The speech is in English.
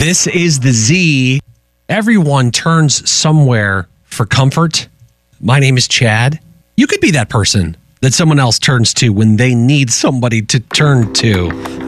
This is the Z. Everyone turns somewhere for comfort. My name is Chad. You could be that person that someone else turns to when they need somebody to turn to.